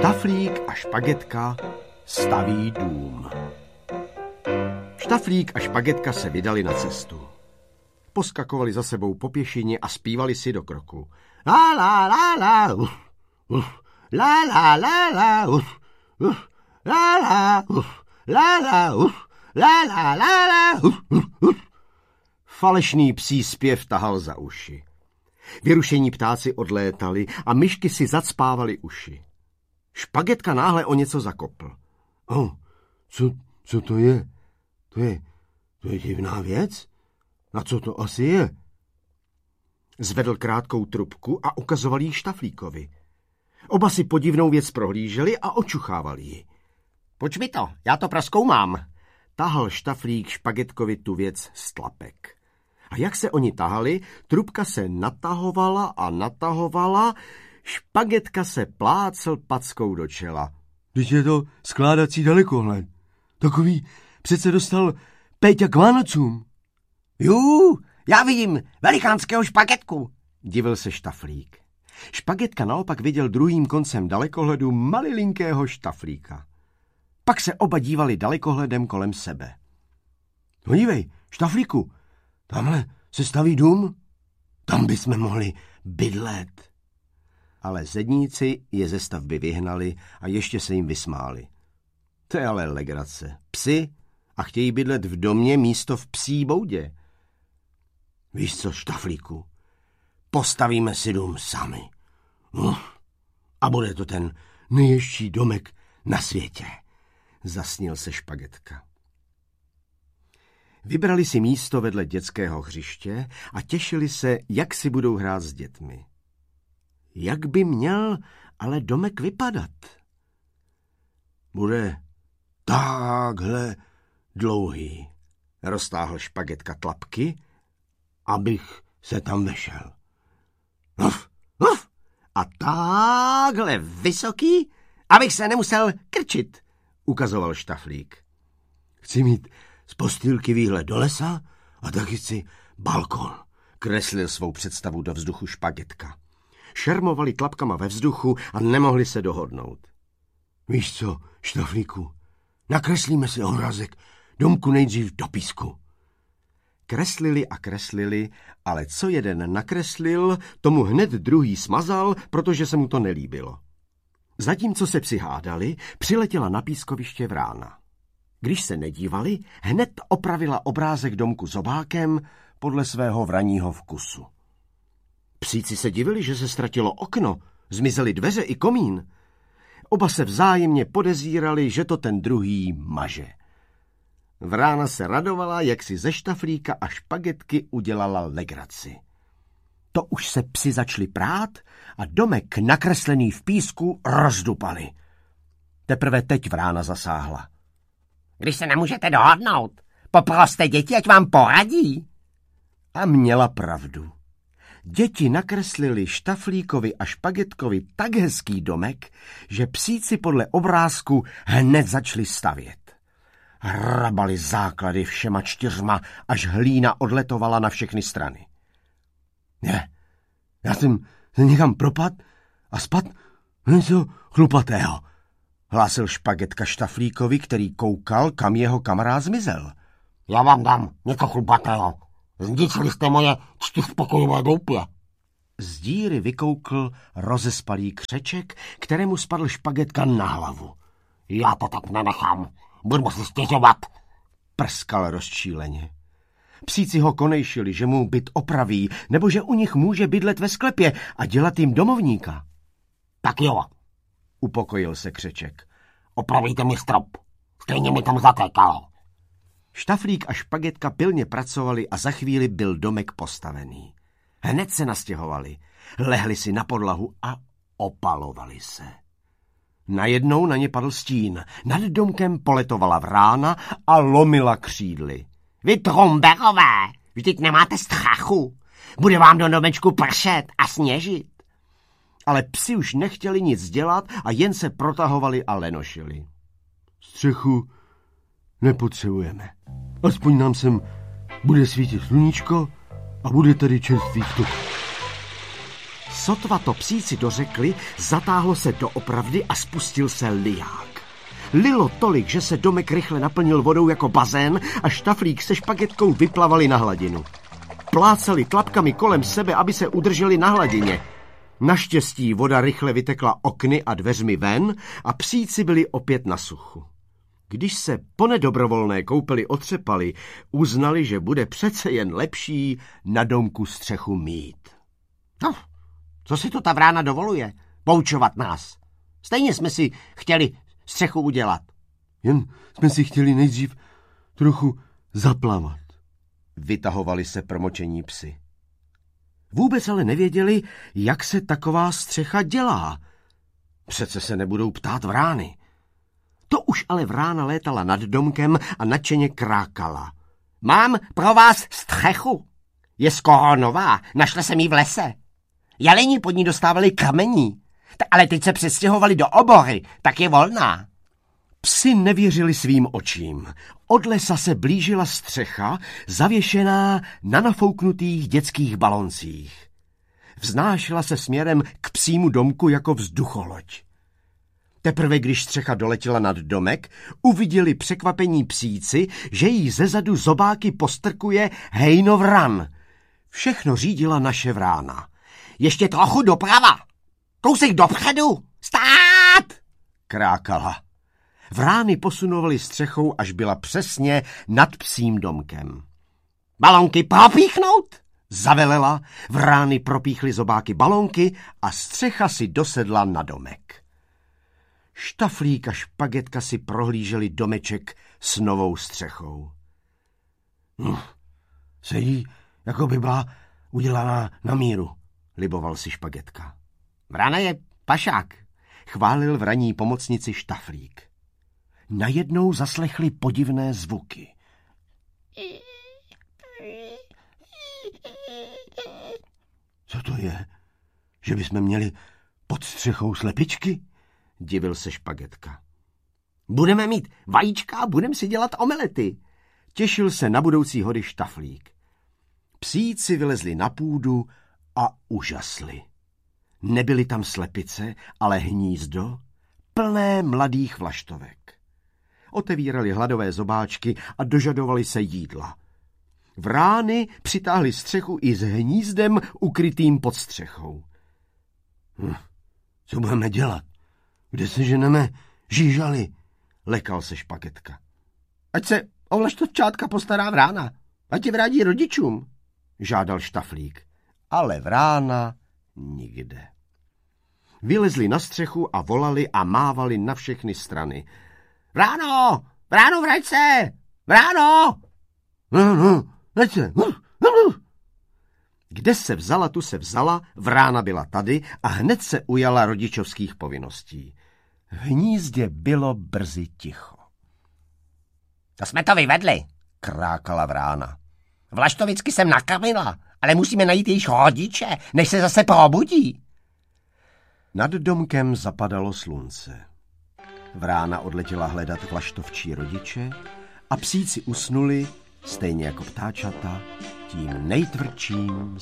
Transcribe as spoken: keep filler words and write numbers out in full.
Štaflík a Špagetka staví dům. Štaflík a Špagetka se vydali na cestu. Poskakovali za sebou po pěšině a zpívali si do kroku. La la la la, uh, uh, la la la la, uh, uh, la la, uh, la la, uh, la la la la, uh, uh, uh. Falešný psí zpěv tahal za uši. Vyrušení ptáci odlétali a myšky si zacpávaly uši. Špagetka náhle o něco zakopl. Oh, co, co to je? To je, to je divná věc? Na co to asi je? Zvedl krátkou trubku a ukazoval ji Štaflíkovi. Oba si podivnou věc prohlíželi a očuchávali ji. Pojď mi to, já to prozkoumám. Tahal Štaflík Špagetkovi tu věc z tlapek. A jak se oni tahali, trubka se natahovala a natahovala, Špagetka se plácel packou do čela. Teď je to skládací dalekohled. Takový přece dostal Péťa k Vánocům. Jú, já vidím velikánského Špagetku, divil se Štaflík. Špagetka naopak viděl druhým koncem dalekohledu malilinkého Štaflíka. Pak se oba dívali dalekohledem kolem sebe. No dívej, Štaflíku, tamhle se staví dům, tam bychom mohli bydlet. Ale zedníci je ze stavby vyhnali a ještě se jim vysmáli. To je ale legrace. Psi a chtějí bydlet v domě místo v psí boudě. Víš co, Štaflíku, postavíme si dům sami. No, a bude to ten nejježší domek na světě, zasnil se Špagetka. Vybrali si místo vedle dětského hřiště a těšili se, jak si budou hrát s dětmi. Jak by měl ale domek vypadat? Bude takhle dlouhý, roztáhl Špagetka tlapky, abych se tam vešel. Uf, uf, a takhle vysoký, abych se nemusel krčit, ukazoval Štaflík. Chci mít z postýlky výhled do lesa a taky chci balkon, kreslil svou představu do vzduchu Špagetka. Šermovali tlapkama ve vzduchu a nemohli se dohodnout. Víš co, Štaflíku, nakreslíme si obrázek domku nejdřív do písku. Kreslili a kreslili, ale co jeden nakreslil, tomu hned druhý smazal, protože se mu to nelíbilo. Zatímco se psi hádali, přiletěla na pískoviště vrána. Když se nedívali, hned opravila obrázek domku zobákem podle svého vraního vkusu. Psíci se divili, že se ztratilo okno, zmizely dveře i komín. Oba se vzájemně podezírali, že to ten druhý maže. Vrána se radovala, jak si ze Štaflíka a Špagetky udělala legraci. To už se psi začali prát a domek nakreslený v písku rozdupali. Teprve teď Vrána zasáhla. Když se nemůžete dohodnout, poproste děti, ať vám poradí. A měla pravdu. Děti nakreslili Štaflíkovi a Špagetkovi tak hezký domek, že psíci podle obrázku hned začali stavět. Hrabali základy všema čtyřma, až hlína odletovala na všechny strany. Ne, já jsem se někam propad a spad něco chlupatého, hlásil Špagetka Štaflíkovi, který koukal, kam jeho kamarád zmizel. Já vám dám něco chlupatého. Zničili jste moje čtyřpokojové doupě. Z díry vykoukl rozespalý křeček, kterému spadl Špagetka na hlavu. Já to tak nenechám. Budu si stěžovat, prskal rozčíleně. Psíci ho konejšili, že mu byt opraví, nebo že u nich může bydlet ve sklepě a dělat jim domovníka. Tak jo, upokojil se křeček. Opravíte mi strop, stejně mi tam zatékalo. Štaflík a Špagetka pilně pracovali a za chvíli byl domek postavený. Hned se nastěhovali, lehli si na podlahu a opalovali se. Najednou na ně padl stín, nad domkem poletovala Vrána a lomila křídly. Vy tromberové, vždyť nemáte strachu. Bude vám do domečku pršet a sněžit. Ale psi už nechtěli nic dělat a jen se protahovali a lenošili. Střechu nepotřebujeme. Aspoň nám sem bude svítit sluníčko a bude tady čerstvý vzduch. Sotva to psíci dořekli, zatáhlo se doopravdy a spustil se liják. Lilo tolik, že se domek rychle naplnil vodou jako bazén a Štaflík se Špagetkou vyplavali na hladinu. Plácali tlapkami kolem sebe, aby se udrželi na hladině. Naštěstí voda rychle vytekla okny a dveřmi ven a psíci byli opět na suchu. Když se po nedobrovolné koupeli otřepali, uznali, že bude přece jen lepší na domku střechu mít. No, co si to ta vrána dovoluje? Poučovat nás. Stejně jsme si chtěli střechu udělat. Jen jsme si chtěli nejdřív trochu zaplavat. Vytahovali se promočení psi. Vůbec ale nevěděli, jak se taková střecha dělá. Přece se nebudou ptát vrány. To už ale vrána létala nad domkem a nadšeně krákala. Mám pro vás střechu. Je skoro nová, našla jsem ji v lese. Jeleni pod ní dostávali kamení, ale teď se přestěhovali do obory, tak je volná. Psi nevěřili svým očím. Od lesa se blížila střecha, zavěšená na nafouknutých dětských baloncích. Vznášela se směrem k psímu domku jako vzducholoď. Teprve když střecha doletěla nad domek, uviděli překvapení psíci, že jí zezadu zobáky postrkuje hejno vran. Všechno řídila naše vrána. Ještě trochu doprava, kousek dopředu, stát! Krákala. Vrány posunovaly střechou, až byla přesně nad psím domkem. Balonky propíchnout? Zavelela, vrány propíchly zobáky balonky a střecha si dosedla na domek. Štaflík a Špagetka si prohlíželi domeček s novou střechou. Hm, sedí, jako by byla udělaná na míru, liboval si Špagetka. Vrana je pašák, chválil vraní pomocnici Štaflík. Najednou zaslechli podivné zvuky. Co to je? Že bychom měli pod střechou slepičky? Divil se Špagetka. Budeme mít vajíčka a budeme si dělat omelety. Těšil se na budoucí hody Štaflík. Psíci vylezli na půdu a užasli. Nebyly tam slepice, ale hnízdo plné mladých vlaštovek. Otevírali hladové zobáčky a dožadovali se jídla. Vrány přitáhly střechu i s hnízdem ukrytým pod střechou. Hm, co budeme dělat? Kde se ženeme žížali? Lekal se Špagetka. Ať se o vlaštovčátka postará vrána, ať je vrátí rodičům, žádal Štaflík. Ale vrána nikde. Vylezli na střechu a volali a mávali na všechny strany. Vráno! Vráno, vrať se! Vráno! No, no, vrať se! Kde se vzala, tu se vzala, vrána byla tady a hned se ujala rodičovských povinností. V hnízdě bylo brzy ticho. To jsme to vyvedli, krákala vrána. Vlaštovicky jsem nakrmila, ale musíme najít jejich rodiče, než se zase probudí. Nad domkem zapadalo slunce. Vrána odletěla hledat vlaštovčí rodiče a psíci usnuli, stejně jako ptáčata, tím nejtvrdším